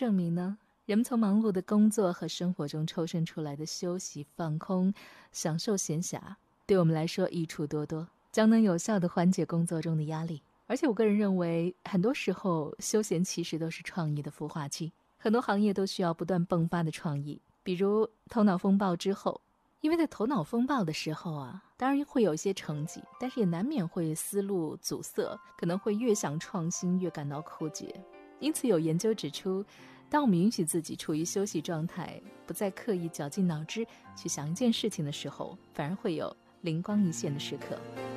证明呢，人们从忙碌的工作和生活中抽身出来的休息、放空、享受闲暇，对我们来说益处多多，将能有效地缓解工作中的压力。而且我个人认为，很多时候休闲其实都是创意的孵化器，很多行业都需要不断迸发的创意。比如头脑风暴之后，因为在头脑风暴的时候啊，当然会有一些成绩，但是也难免会思路阻塞，可能会越想创新越感到枯竭。因此有研究指出，当我们允许自己处于休息状态，不再刻意绞尽脑汁去想一件事情的时候，反而会有灵光一现的时刻。